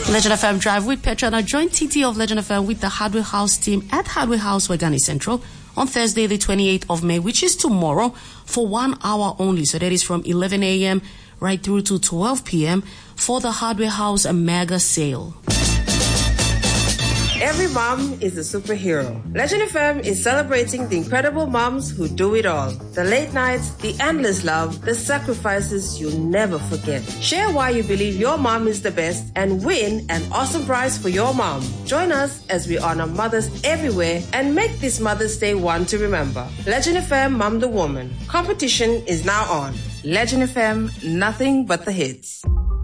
Legend FM Drive with Petra. Now join TT of Legend FM with the Hardware House team at Hardware House, Wagani Central on Thursday, the 28th of May, which is tomorrow, for 1 hour only. So that is from 11 a.m. right through to 12 p.m. for the Hardware House mega sale. Every mom is a superhero. Legend FM is celebrating the incredible moms who do it all. The late nights, the endless love, the sacrifices you'll never forget. Share why you believe your mom is the best and win an awesome prize for your mom. Join us as we honor mothers everywhere and make this Mother's Day one to remember. Legend FM Mom the Woman. Competition is now on. Legend FM, nothing but the hits.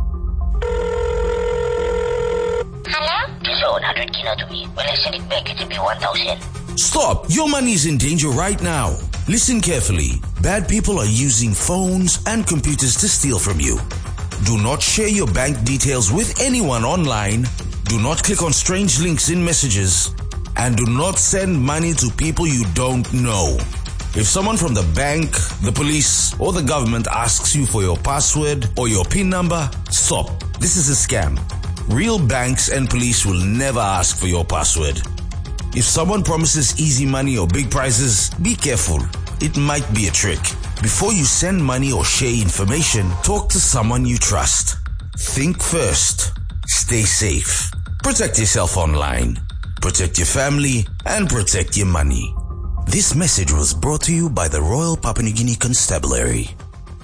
Hello? Please owe 100 kilo to me. Will I send it back? It will be 1,000. Stop! Your money is in danger right now. Listen carefully. Bad people are using phones and computers to steal from you. Do not share your bank details with anyone online. Do not click on strange links in messages. And do not send money to people you don't know. If someone from the bank, the police, or the government asks you for your password or your PIN number, stop. This is a scam. Real banks and police will never ask for your password. If someone promises easy money or big prizes, be careful. It might be a trick. Before you send money or share information, talk to someone you trust. Think first. Stay safe. Protect yourself online. Protect your family and protect your money. This message was brought to you by the Royal Papua New Guinea Constabulary.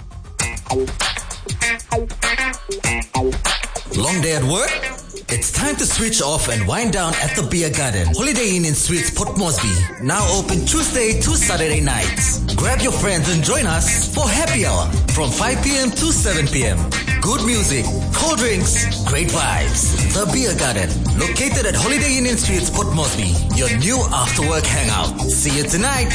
Long day at work? It's time to switch off and wind down at the Beer Garden. Holiday Inn in Suites Port Moresby. Now open Tuesday to Saturday nights. Grab your friends and join us for happy hour from 5 p.m. to 7 p.m. Good music, cold drinks, great vibes. The Beer Garden, located at Holiday Inn in Suites Port Moresby. Your new after-work hangout. See you tonight.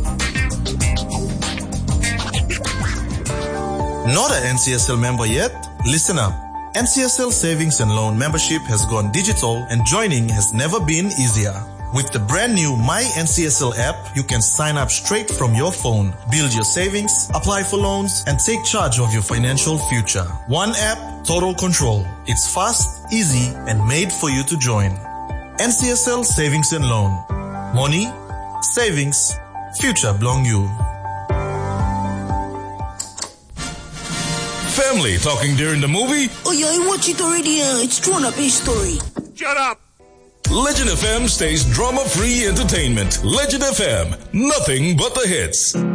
Not an NCSL member yet? Listen up. NCSL Savings and Loan membership has gone digital and joining has never been easier. With the brand new My NCSL app, you can sign up straight from your phone, build your savings, apply for loans, and take charge of your financial future. One app, total control. It's fast, easy, and made for you to join. NCSL Savings and Loan. Money, savings, future belong you. Family talking during the movie? Oh yeah, I watched it already. It's drawn up a story. Shut up! Legend FM stays drama-free entertainment. Legend FM, nothing but the hits.